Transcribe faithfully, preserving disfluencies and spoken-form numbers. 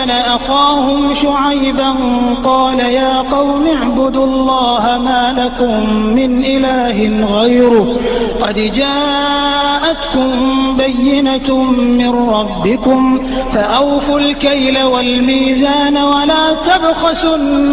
مدين أخاهم شعيبا قال يا قوم اعبدوا الله ما لكم من إله غيره قد جاءتكم بينة من ربكم فأوفوا الكيل والميزان ولا تبخسوا